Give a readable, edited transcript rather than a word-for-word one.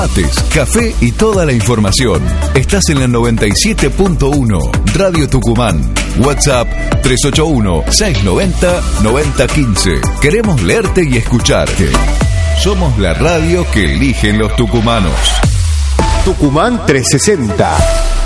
Mates, café y toda la información. Estás en la 97.1 Radio Tucumán. WhatsApp 381-690-9015. Queremos leerte y escucharte. Somos la radio que eligen los tucumanos. Tucumán 360.